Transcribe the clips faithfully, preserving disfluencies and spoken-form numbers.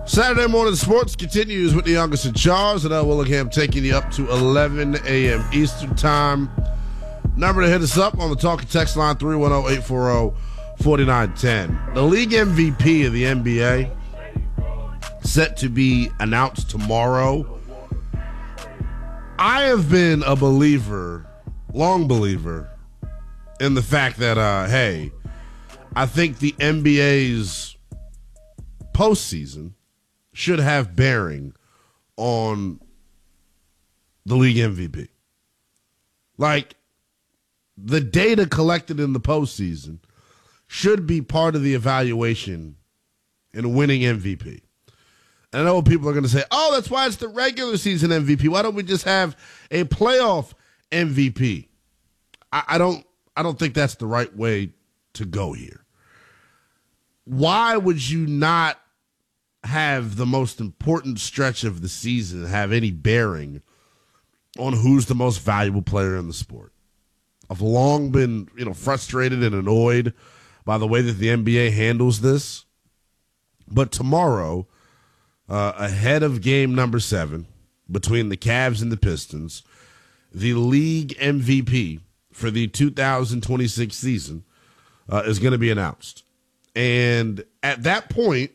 Saturday morning sports continues with the youngest in charge, and I Willingham taking you up to eleven a.m. Eastern time. Number to hit us up on the talking text line three one zero, eight four zero, four nine one zero. The league M V P of the N B A set to be announced tomorrow. I have been a believer, long believer, in the fact that, uh, hey, I think the N B A's postseason should have bearing on the league M V P. Like, the data collected in the postseason should be part of the evaluation in winning M V P. And I know people are going to say, oh, that's why it's the regular season M V P. Why don't we just have a playoff M V P? I, I don't I don't think that's the right way to go here. Why would you not have the most important stretch of the season have any bearing on who's the most valuable player in the sport? I've long been, you know, frustrated and annoyed by the way that the N B A handles this. But tomorrow, uh, ahead of game number seven between the Cavs and the Pistons, the league M V P for the two thousand twenty-six season uh, is going to be announced. And at that point,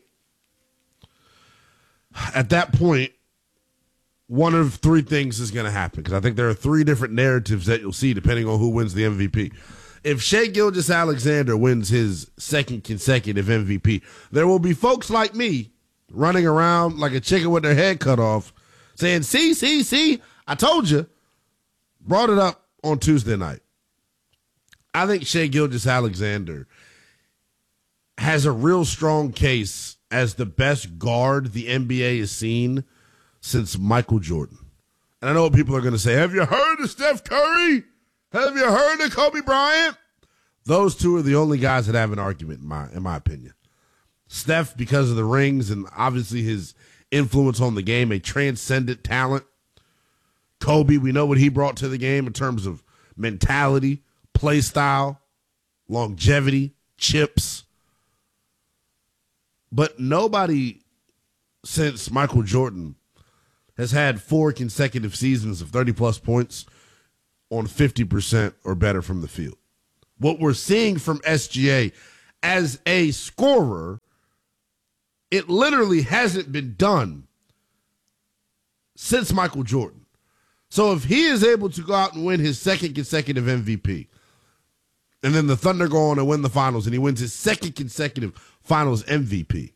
At that point, one of three things is going to happen, because I think there are three different narratives that you'll see depending on who wins the M V P. If Shai Gilgeous-Alexander wins his second consecutive M V P, there will be folks like me running around like a chicken with their head cut off saying, see, see, see, I told you. Brought it up on Tuesday night. I think Shai Gilgeous-Alexander has a real strong case as the best guard the N B A has seen since Michael Jordan. And I know what people are going to say. Have you heard of Steph Curry? Have you heard of Kobe Bryant? Those two are the only guys that have an argument, in my, in my opinion. Steph, because of the rings and obviously his influence on the game, a transcendent talent. Kobe, we know what he brought to the game in terms of mentality, play style, longevity, chips. But nobody since Michael Jordan has had four consecutive seasons of thirty-plus points on fifty percent or better from the field. What we're seeing from S G A as a scorer, it literally hasn't been done since Michael Jordan. So if he is able to go out and win his second consecutive M V P, and then the Thunder go on and win the finals, and he wins his second consecutive finals M V P,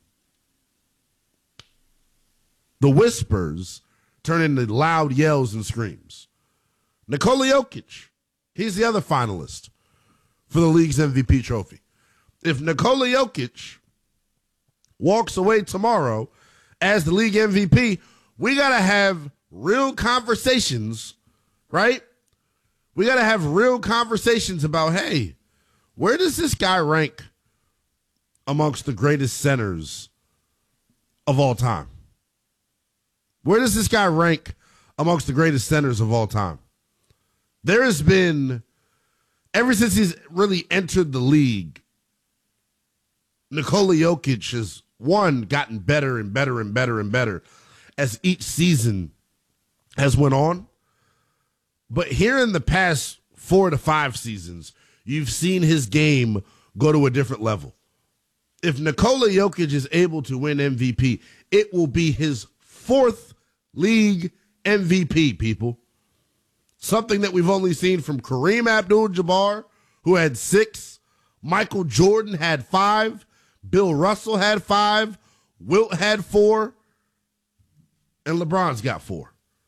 the whispers turn into loud yells and screams. Nikola Jokic, he's the other finalist for the league's M V P trophy. If Nikola Jokic walks away tomorrow as the league M V P, we got to have real conversations, right? We got to have real conversations about, hey, where does this guy rank amongst the greatest centers of all time? Where does this guy rank amongst the greatest centers of all time? There has been, ever since he's really entered the league, Nikola Jokic has, one, gotten better and better and better and better as each season has went on. But here in the past four to five seasons, you've seen his game go to a different level. If Nikola Jokic is able to win M V P, it will be his fourth league M V P, people. Something that we've only seen from Kareem Abdul-Jabbar, who had six. Michael Jordan had five. Bill Russell had five. Wilt had four. And LeBron's got four.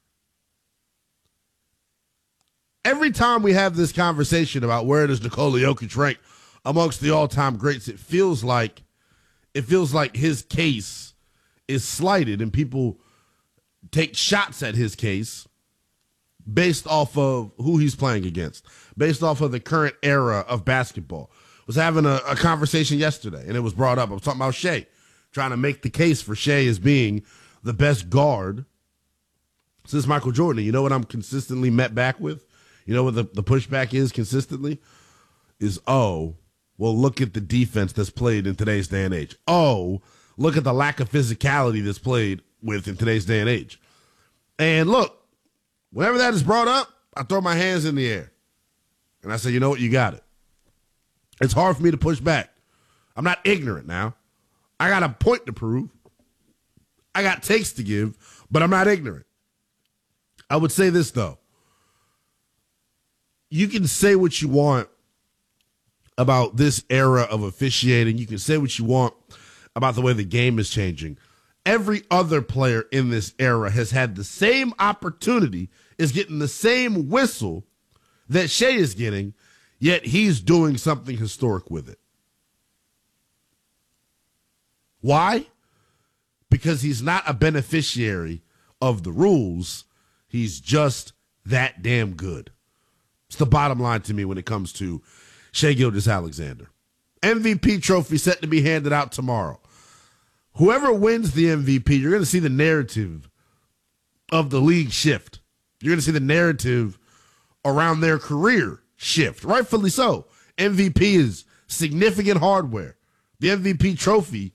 Every time we have this conversation about where does Nikola Jokic rank amongst the all-time greats, it feels like it feels like his case is slighted and people take shots at his case based off of who he's playing against, based off of the current era of basketball. I was having a, a conversation yesterday, and it was brought up. I was talking about Shai, trying to make the case for Shai as being the best guard since Michael Jordan. And you know what I'm consistently met back with? You know what the, the pushback is consistently? Is, oh, well, look at the defense that's played in today's day and age. Oh, look at the lack of physicality that's played with in today's day and age. And look, whenever that is brought up, I throw my hands in the air. And I say, you know what? You got it. It's hard for me to push back. I'm not ignorant now. I got a point to prove. I got takes to give, but I'm not ignorant. I would say this, though. You can say what you want about this era of officiating. You can say what you want about the way the game is changing. Every other player in this era has had the same opportunity, is getting the same whistle that Shea is getting, yet he's doing something historic with it. Why? Because he's not a beneficiary of the rules. He's just that damn good. It's the bottom line to me when it comes to Shai Gilgeous-Alexander. M V P trophy set to be handed out tomorrow. Whoever wins the M V P, you're going to see the narrative of the league shift. You're going to see the narrative around their career shift. Rightfully so. M V P is significant hardware. The M V P trophy,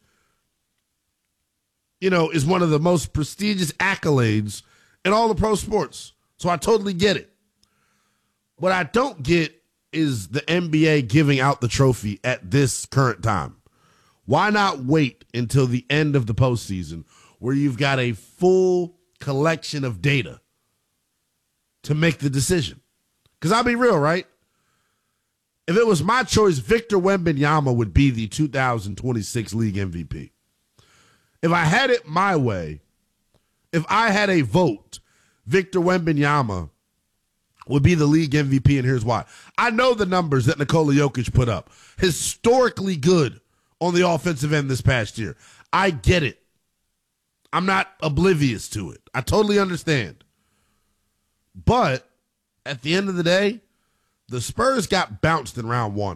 you know, is one of the most prestigious accolades in all the pro sports. So I totally get it. What I don't get is the N B A giving out the trophy at this current time. Why not wait until the end of the postseason where you've got a full collection of data to make the decision? Because I'll be real, right? If it was my choice, Victor Wembanyama would be the two thousand twenty-six league M V P. If I had it my way, if I had a vote, Victor Wembanyama would be the league M V P, and here's why. I know the numbers that Nikola Jokic put up. Historically good on the offensive end this past year. I get it. I'm not oblivious to it. I totally understand. But at the end of the day, the Spurs got bounced in round one.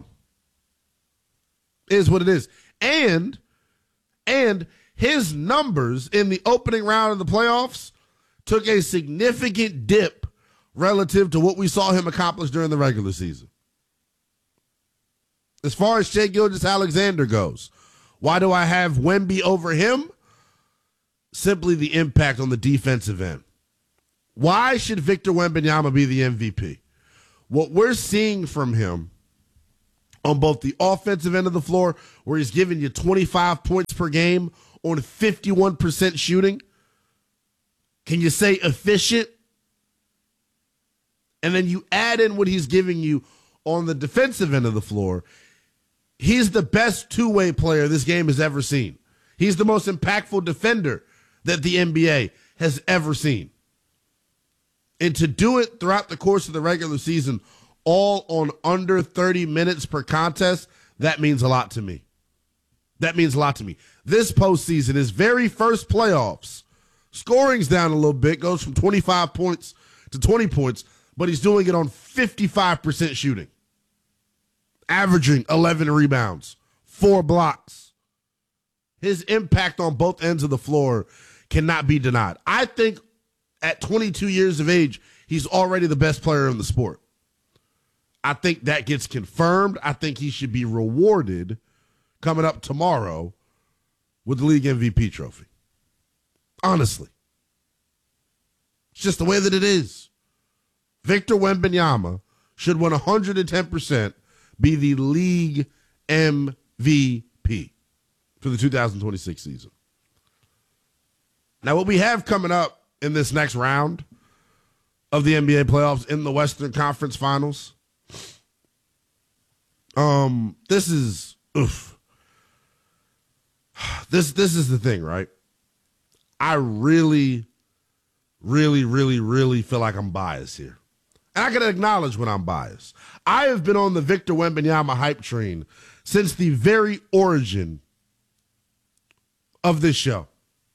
It is what it is. And, and his numbers in the opening round of the playoffs took a significant dip relative to what we saw him accomplish during the regular season. As far as Shai Gilgeous-Alexander goes, why do I have Wemby over him? Simply the impact on the defensive end. Why should Victor Wembanyama be the M V P? What we're seeing from him on both the offensive end of the floor, where he's giving you twenty-five points per game on fifty-one percent shooting, can you say efficient? And then you add in what he's giving you on the defensive end of the floor. He's the best two-way player this game has ever seen. He's the most impactful defender that the N B A has ever seen. And to do it throughout the course of the regular season, all on under thirty minutes per contest, that means a lot to me. That means a lot to me. This postseason, his very first playoffs, scoring's down a little bit, goes from twenty-five points to twenty points, but he's doing it on fifty-five percent shooting, averaging eleven rebounds, four blocks. His impact on both ends of the floor cannot be denied. I think at twenty-two years of age, he's already the best player in the sport. I think that gets confirmed. I think he should be rewarded coming up tomorrow with the league M V P trophy. Honestly. It's just the way that it is. Victor Wembanyama should one hundred ten percent be the league M V P for the two thousand twenty-six season. Now, what we have coming up in this next round of the N B A playoffs in the Western Conference Finals, um, this is, oof. This, this is the thing, right? I really, really, really, really feel like I'm biased here. And I can acknowledge when I'm biased. I have been on the Victor Wembanyama hype train since the very origin of this show.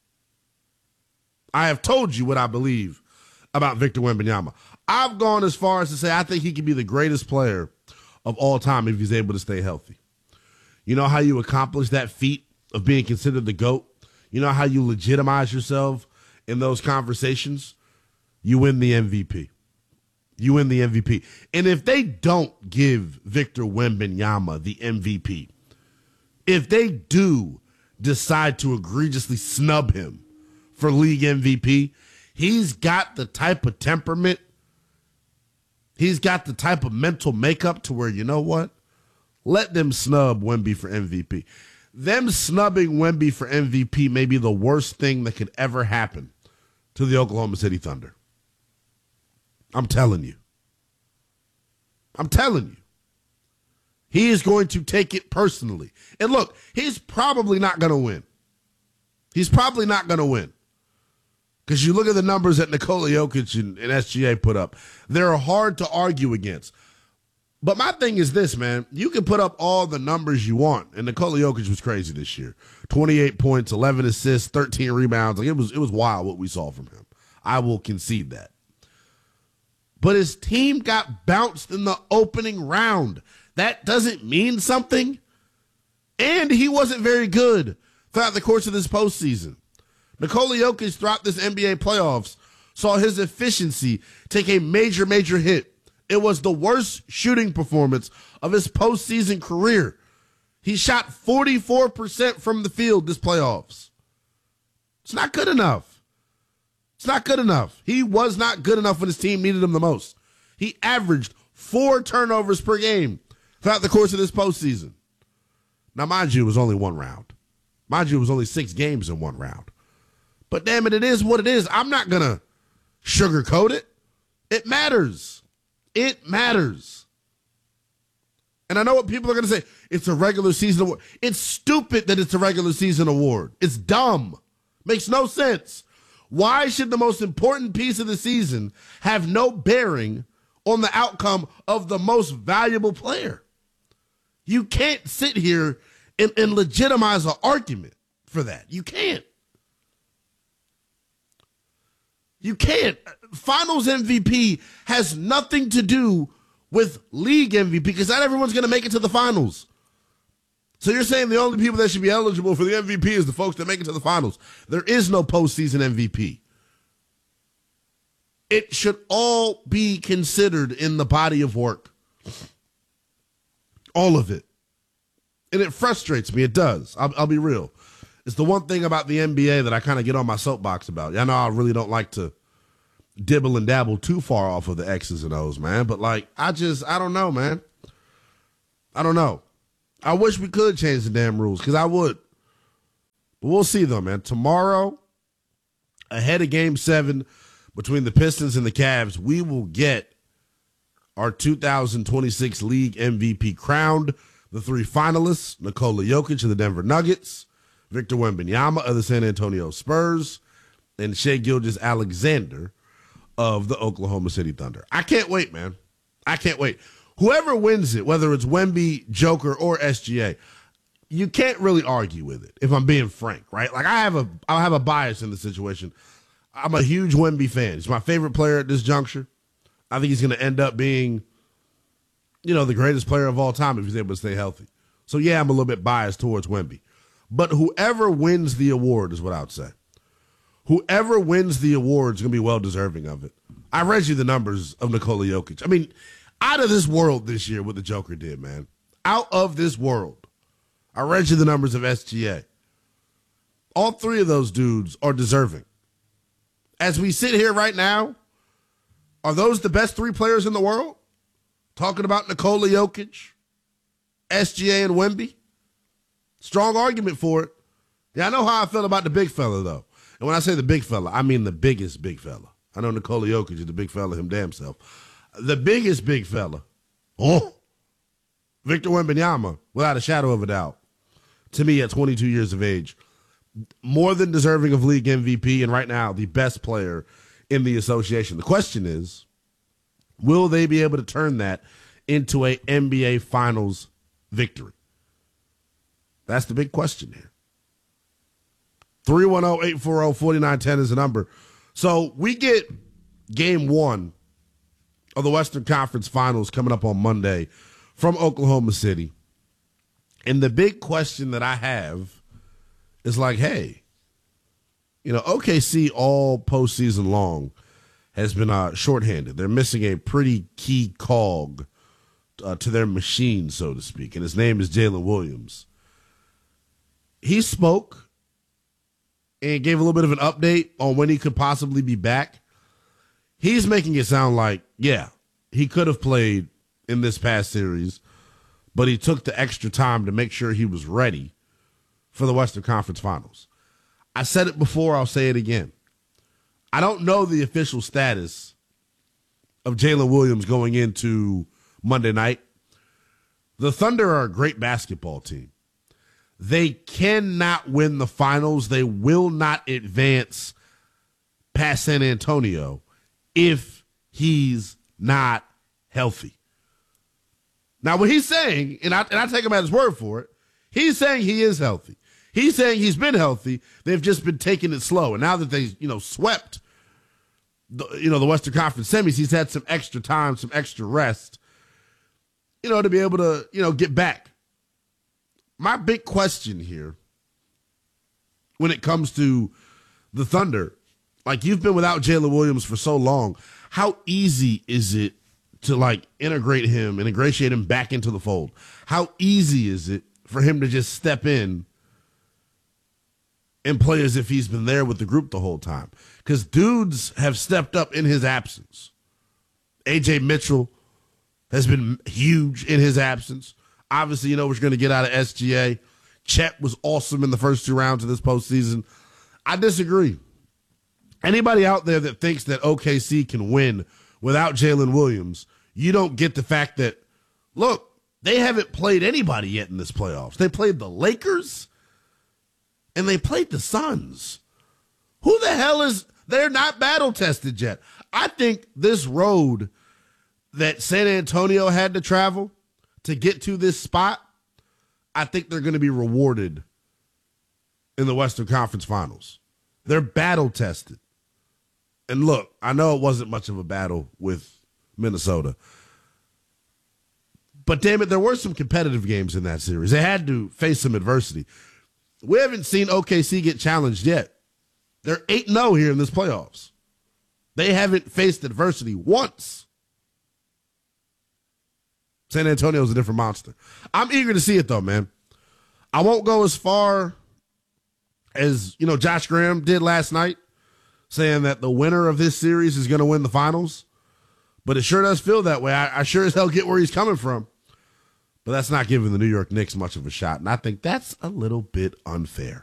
I have told you what I believe about Victor Wembanyama. I've gone as far as to say I think he can be the greatest player of all time if he's able to stay healthy. You know how you accomplish that feat of being considered the GOAT? You know how you legitimize yourself in those conversations? You win the M V P. You win the M V P. And if they don't give Victor Wembanyama the M V P, if they do decide to egregiously snub him for league M V P. He's got the type of temperament, he's got the type of mental makeup to where, you know what? Let them snub Wemby for M V P. Them snubbing Wemby for M V P may be the worst thing that could ever happen to the Oklahoma City Thunder. I'm telling you. I'm telling you. He is going to take it personally. And look, he's probably not going to win. He's probably not going to win. Because you look at the numbers that Nikola Jokic and, and S G A put up. They're hard to argue against. But my thing is this, man. You can put up all the numbers you want. And Nikola Jokic was crazy this year. twenty-eight points, eleven assists, thirteen rebounds. Like it was, it was wild what we saw from him. I will concede that. But his team got bounced in the opening round. That doesn't mean something. And he wasn't very good throughout the course of this postseason. Nikola Jokic throughout this N B A playoffs saw his efficiency take a major, major hit. It was the worst shooting performance of his postseason career. He shot forty-four percent from the field this playoffs. It's not good enough. It's not good enough. He was not good enough when his team needed him the most. He averaged four turnovers per game throughout the course of this postseason. Now, mind you, it was only one round. Mind you, it was only six games in one round. But damn it, it is what it is. I'm not going to sugarcoat it. It matters. It matters. And I know what people are going to say. It's a regular season award. It's stupid that it's a regular season award. It's dumb. Makes no sense. Why should the most important piece of the season have no bearing on the outcome of the most valuable player? You can't sit here and, and legitimize an argument for that. You can't. You can't. Finals M V P has nothing to do with league M V P because not everyone's going to make it to the finals. So you're saying the only people that should be eligible for the M V P is the folks that make it to the finals. There is no postseason M V P. It should all be considered in the body of work. All of it. And it frustrates me. It does. I'll, I'll be real. It's the one thing about the N B A that I kind of get on my soapbox about. I know I really don't like to dibble and dabble too far off of the X's and O's, man. But, like, I just, I don't know, man. I don't know. I wish we could change the damn rules because I would. But we'll see, though, man. Tomorrow, ahead of Game seven between the Pistons and the Cavs, we will get our two thousand twenty-six League M V P crowned. The three finalists, Nikola Jokic of the Denver Nuggets, Victor Wembanyama of the San Antonio Spurs, and Shai Gilgeous-Alexander of the Oklahoma City Thunder. I can't wait, man. I can't wait. Whoever wins it, whether it's Wemby, Joker, or S G A, you can't really argue with it, if I'm being frank, right? Like, I have a I have a bias in the situation. I'm a huge Wemby fan. He's my favorite player at this juncture. I think he's going to end up being, you know, the greatest player of all time if he's able to stay healthy. So, yeah, I'm a little bit biased towards Wemby. But whoever wins the award is what I would say. Whoever wins the award is going to be well-deserving of it. I read you the numbers of Nikola Jokic. I mean, out of this world this year what the Joker did, man. Out of this world. I read you the numbers of S G A. All three of those dudes are deserving. As we sit here right now, are those the best three players in the world? Talking about Nikola Jokic, S G A, and Wemby? Strong argument for it. Yeah, I know how I feel about the big fella, though. And when I say the big fella, I mean the biggest big fella. I know Nikola Jokic is the big fella him damn self. The biggest big fella, oh, Victor Wembanyama, without a shadow of a doubt, to me at twenty-two years of age, more than deserving of league M V P, and right now the best player in the association. The question is, will they be able to turn that into a N B A Finals victory? That's the big question here. three one zero, eight four zero, four nine one zero is the number. So we get game one of the Western Conference Finals coming up on Monday from Oklahoma City. And the big question that I have is like, hey, you know, O K C all postseason long has been uh, shorthanded. They're missing a pretty key cog uh, to their machine, so to speak, and his name is Jalen Williams. he spoke and gave a little bit of an update on when he could possibly be back. He's making it sound like, yeah, he could have played in this past series, but he took the extra time to make sure he was ready for the Western Conference Finals. I said it before, I'll say it again. I don't know the official status of Jalen Williams going into Monday night. The Thunder are a great basketball team. They cannot win the finals. They will not advance past San Antonio if he's not healthy. Now, what he's saying, and I, and I take him at his word for it, he's saying he is healthy. He's saying he's been healthy. They've just been taking it slow. And now that they, you know, swept the, you know, the Western Conference semis, he's had some extra time, some extra rest, you know, to be able to, you know, get back. My big question here when it comes to the Thunder, like, you've been without Jalen Williams for so long, how easy is it to, like, integrate him and ingratiate him back into the fold? How easy is it for him to just step in and play as if he's been there with the group the whole time? Because dudes have stepped up in his absence. A J Mitchell has been huge in his absence. Obviously, you know, we're going to get out of S G A. Chet was awesome in the first two rounds of this postseason. I disagree. Anybody out there that thinks that O K C can win without Jalen Williams, you don't get the fact that, look, they haven't played anybody yet in this playoffs. They played the Lakers, and they played the Suns. Who the hell is – they're not battle-tested yet. I think this road that San Antonio had to travel to get to this spot, I think they're going to be rewarded in the Western Conference Finals. They're battle-tested. And look, I know it wasn't much of a battle with Minnesota, but damn it, there were some competitive games in that series. They had to face some adversity. We haven't seen O K C get challenged yet. They're eight and oh here in this playoffs. They haven't faced adversity once. San Antonio's a different monster. I'm eager to see it, though, man. I won't go as far as, you know, Josh Graham did last night, saying that the winner of this series is going to win the finals. But it sure does feel that way. I, I sure as hell get where he's coming from. But that's not giving the New York Knicks much of a shot. And I think that's a little bit unfair.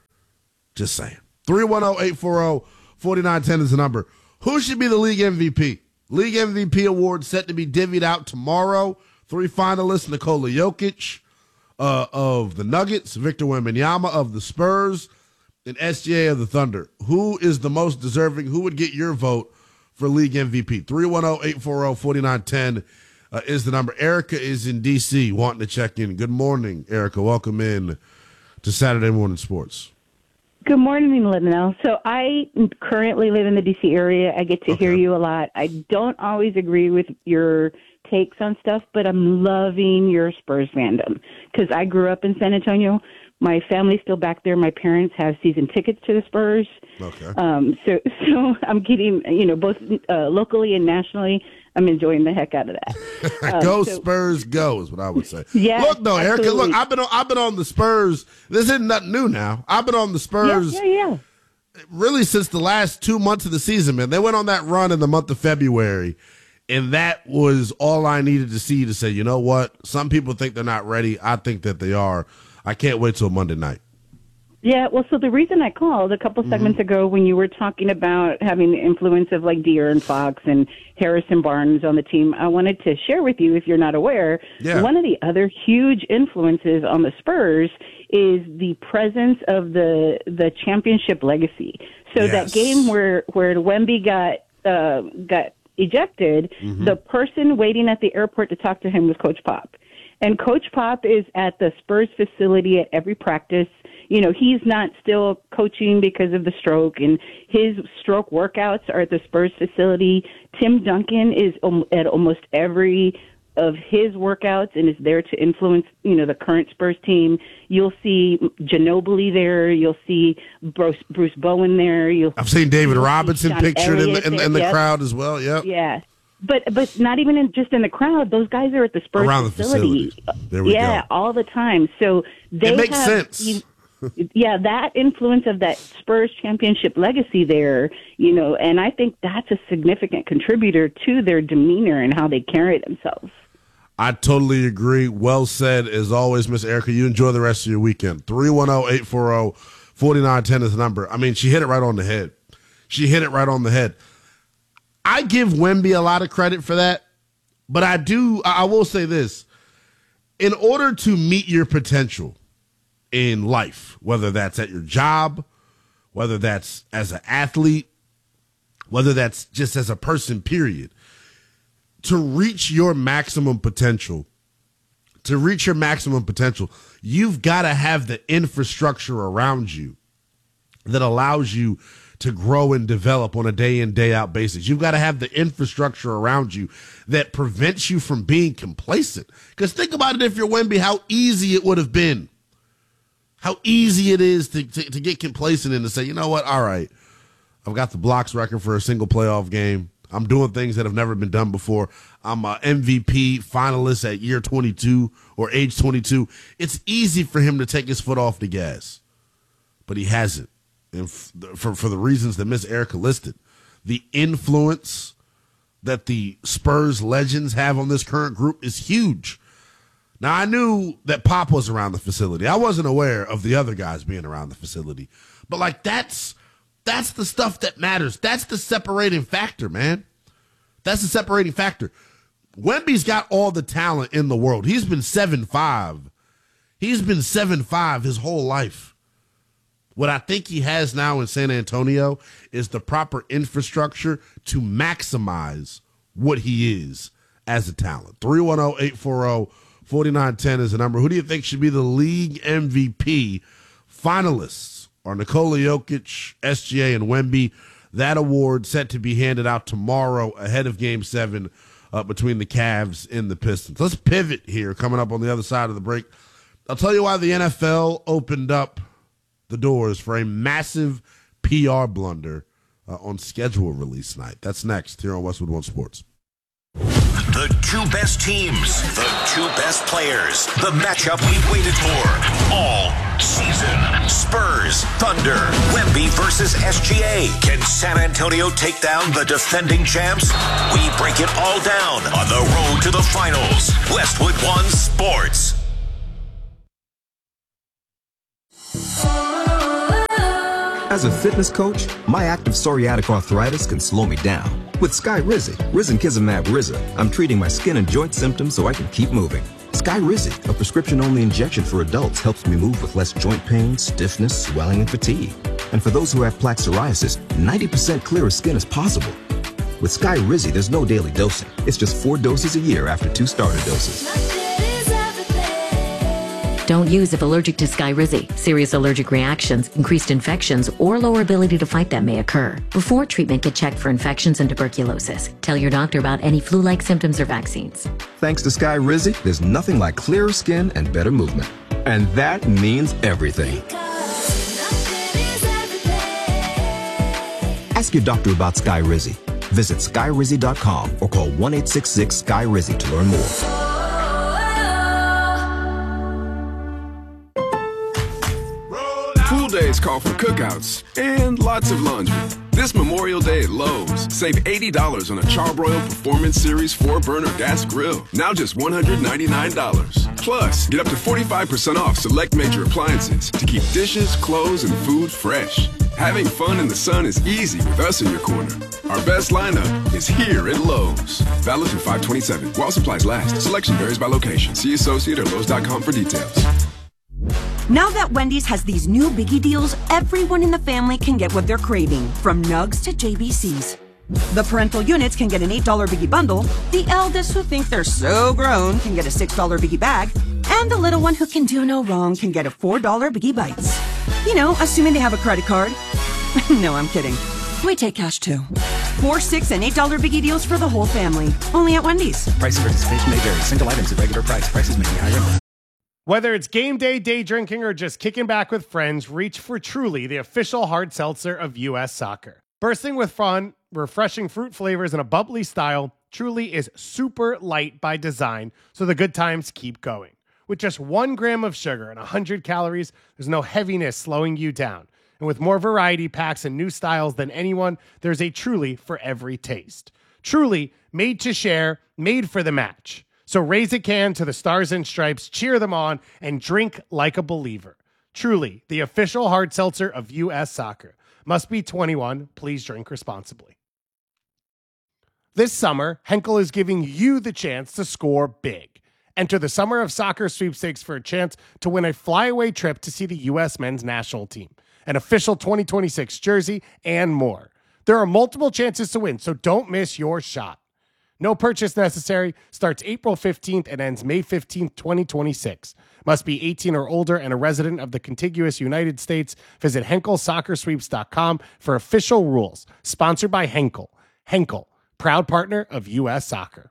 Just saying. three one zero, eight four zero, four nine one zero is the number. Who should be the league M V P? League M V P award set to be divvied out tomorrow. Three finalists: Nikola Jokic uh, of the Nuggets, Victor Wembanyama of the Spurs, and S G A of the Thunder. Who is the most deserving? Who would get your vote for league M V P? three one zero, eight four zero, four nine one zero uh, is the number. Erica is in D C wanting to check in. Good morning, Erica. Welcome in to Saturday Morning Sports. Good morning, Linnell. So I currently live in the D C area. I get to okay. hear you a lot. I don't always agree with your takes on stuff, but I'm loving your Spurs fandom because I grew up in San Antonio. My family's still back there. My parents have season tickets to the Spurs. Okay. Um, so, so I'm getting, you know, both uh, locally and nationally, I'm enjoying the heck out of that. Um, go so, Spurs, go is what I would say. Yeah. Look though, absolutely. Erica. Look, I've been on, I've been on the Spurs. This isn't nothing new now. I've been on the Spurs. Yeah, yeah, yeah. Really since the last two months of the season, man. They went on that run in the month of February. And that was all I needed to see to say, you know what? Some people think they're not ready. I think that they are. I can't wait till Monday night. Yeah, well, so the reason I called a couple segments mm-hmm. ago when you were talking about having the influence of like De'Aaron Fox and Harrison Barnes on the team, I wanted to share with you, if you're not aware, yeah. one of the other huge influences on the Spurs is the presence of the the championship legacy. So yes. that game where where Wemby got uh, got ejected, mm-hmm. the person waiting at the airport to talk to him was Coach Pop. And Coach Pop is at the Spurs facility at every practice. You know, he's not still coaching because of the stroke, and his stroke workouts are at the Spurs facility. Tim Duncan is at almost every of his workouts and is there to influence, you know, the current Spurs team. You'll see Ginobili there. You'll see Bruce, Bruce Bowen there. You'll I've seen David Robinson pictured in the, in, in the yep. crowd as well. Yep. Yeah. But but not even in, just in the crowd. Those guys are at the Spurs Around facility. The facility. There we yeah, go. all the time. So they it makes have, sense. yeah, that influence of that Spurs championship legacy there, you know, and I think that's a significant contributor to their demeanor and how they carry themselves. I totally agree. Well said. As always, Miss Erica, you enjoy the rest of your weekend. three one zero, eight four zero, four nine one zero is the number. I mean, she hit it right on the head. She hit it right on the head. I give Wemby a lot of credit for that, but I do, I will say this. In order to meet your potential in life, whether that's at your job, whether that's as an athlete, whether that's just as a person, period, to reach your maximum potential, to reach your maximum potential, you've got to have the infrastructure around you that allows you to grow and develop on a day in, day out basis. You've got to have the infrastructure around you that prevents you from being complacent. Because think about it, if you're Wemby, how easy it would have been. How easy it is to, to, to get complacent and to say, you know what, all right, I've got the blocks record for a single playoff game. I'm doing things that have never been done before. I'm a M V P finalist at year twenty-two or age twenty-two. It's easy for him to take his foot off the gas, but he hasn't. And for, for the reasons that Miss Erica listed, the influence that the Spurs legends have on this current group is huge. Now, I knew that Pop was around the facility. I wasn't aware of the other guys being around the facility. But, like, that's that's the stuff that matters. That's the separating factor, man. That's the separating factor. Wemby's got all the talent in the world. He's been seven five. He's been seven five his whole life. What I think he has now in San Antonio is the proper infrastructure to maximize what he is as a talent. three one zero, eight four zero, four nine one zero is the number. Who do you think should be the league M V P? Finalists are Nikola Jokic, S G A, and Wemby. That award set to be handed out tomorrow ahead of Game seven uh, between the Cavs and the Pistons. Let's pivot here coming up on the other side of the break. I'll tell you why the N F L opened up the doors for a massive P R blunder uh, on schedule release night. That's next here on Westwood One Sports. The two best teams, the two best players, the matchup we've waited for all season. Spurs, Thunder, Wemby versus S G A. Can San Antonio take down the defending champs? We break it all down on the road to the finals. Westwood One Sports. As a fitness coach, my active psoriatic arthritis can slow me down. With Skyrizi, Risankizumab Riza, I'm treating my skin and joint symptoms so I can keep moving. Skyrizi, a prescription-only injection for adults, helps me move with less joint pain, stiffness, swelling, and fatigue. And for those who have plaque psoriasis, ninety percent clearer skin is possible. With Skyrizi, there's no daily dosing. It's just four doses a year after two starter doses. Don't use if allergic to Skyrizi. Serious allergic reactions, increased infections, or lower ability to fight them may occur. Before treatment, get checked for infections and tuberculosis. Tell your doctor about any flu-like symptoms or vaccines. Thanks to Skyrizi, there's nothing like clearer skin and better movement. And that means everything. Ask your doctor about Skyrizi. Visit Skyrizi dot com or call one eight six six Sky Rizi to learn more. Pool days call for cookouts and lots of laundry. This Memorial Day at Lowe's, save eighty dollars on a Charbroil Performance Series four burner gas grill. Now just one hundred ninety-nine dollars. Plus, get up to forty-five percent off select major appliances to keep dishes, clothes, and food fresh. Having fun in the sun is easy with us in your corner. Our best lineup is here at Lowe's. Valid through five twenty-seven. While supplies last. Selection varies by location. See associate or Lowe's dot com for details. Now that Wendy's has these new biggie deals, everyone in the family can get what they're craving, from nugs to J B Cs. The parental units can get an eight dollar biggie bundle, the eldest who think they're so grown can get a six dollar biggie bag, and the little one who can do no wrong can get a four dollar biggie bites. You know, assuming they have a credit card. No, I'm kidding. We take cash too. Four, six, and eight dollar biggie deals for the whole family. Only at Wendy's. Price of participation may vary. Single items at regular price. Prices may be higher. Whether it's game day, day drinking, or just kicking back with friends, reach for Truly, the official hard seltzer of U S Soccer. Bursting with fun, refreshing fruit flavors, and a bubbly style, Truly is super light by design, so the good times keep going. With just one gram of sugar and one hundred calories, there's no heaviness slowing you down. And with more variety packs and new styles than anyone, there's a Truly for every taste. Truly, made to share, made for the match. So raise a can to the Stars and Stripes, cheer them on, and drink like a believer. Truly, the official hard seltzer of U S Soccer. Must be twenty-one. Please drink responsibly. This summer, Henkel is giving you the chance to score big. Enter the Summer of Soccer sweepstakes for a chance to win a flyaway trip to see the U S men's national team, an official twenty twenty-six jersey, and more. There are multiple chances to win, so don't miss your shot. No purchase necessary. Starts April fifteenth and ends May fifteenth, twenty twenty-six. Must be eighteen or older and a resident of the contiguous United States. Visit Henkel Soccer Sweeps dot com for official rules. Sponsored by Henkel. Henkel, proud partner of U S Soccer.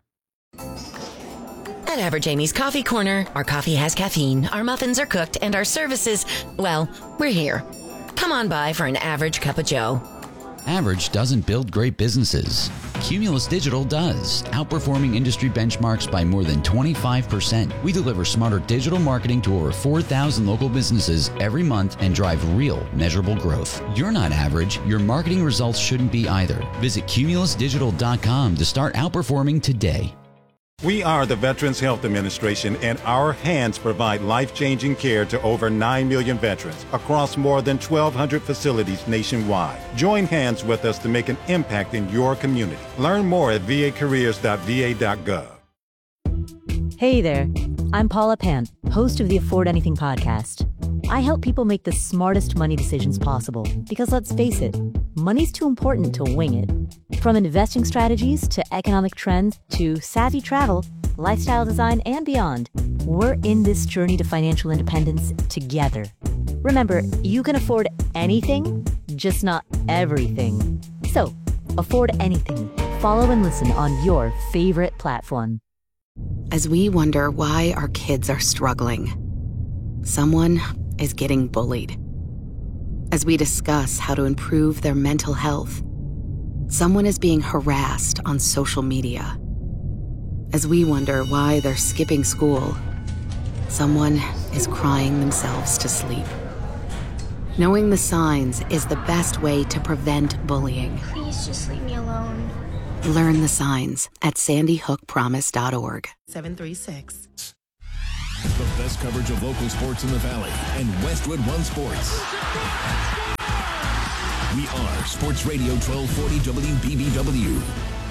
At Average Amy's Coffee Corner, our coffee has caffeine, our muffins are cooked, and our services, well, we're here. Come on by for an average cup of joe. Average doesn't build great businesses. Cumulus Digital does, outperforming industry benchmarks by more than twenty-five percent. We deliver smarter digital marketing to over four thousand local businesses every month and drive real, measurable growth. You're not average. Your marketing results shouldn't be either. Visit Cumulus Digital dot com to start outperforming today. We are the Veterans Health Administration, and our hands provide life-changing care to over nine million veterans across more than twelve hundred facilities nationwide. Join hands with us to make an impact in your community. Learn more at v a careers dot v a dot gov. Hey there, I'm Paula Pant, host of the Afford Anything podcast. I help people make the smartest money decisions possible because, let's face it, money's too important to wing it. From investing strategies to economic trends to savvy travel, lifestyle design, and beyond, we're in this journey to financial independence together. Remember, you can afford anything, just not everything. So, afford anything. Follow and listen on your favorite platform. As we wonder why our kids are struggling, someone is getting bullied. As we discuss how to improve their mental health, someone is being harassed on social media. As we wonder why they're skipping school, someone is crying themselves to sleep. Knowing the signs is the best way to prevent bullying. Please just leave me alone. Learn the signs at sandy hook promise dot org. seven three six. The best coverage of local sports in the Valley and Westwood One Sports. We are Sports Radio twelve forty W B B W.